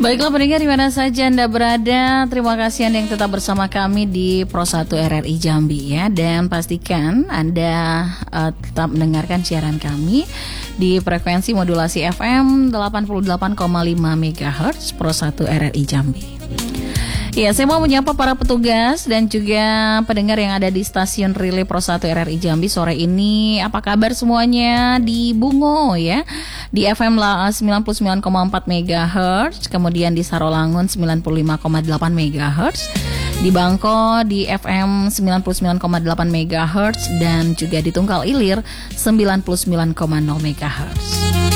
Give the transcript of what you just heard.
Baiklah pendengar di mana saja Anda berada, terima kasih Anda yang tetap bersama kami di Pro 1 RRI Jambi ya. Dan pastikan Anda tetap mendengarkan siaran kami di frekuensi modulasi FM 88,5 MHz Pro 1 RRI Jambi. Ya, saya mau menyapa para petugas dan juga pendengar yang ada di stasiun Relay Pro 1 RRI Jambi sore ini. Apa kabar semuanya di Bungo ya? Di FM 99,4 MHz, kemudian di Sarolangun 95,8 MHz, di Bangko di FM 99,8 MHz dan juga di Tunggal Ilir 99,0 MHz.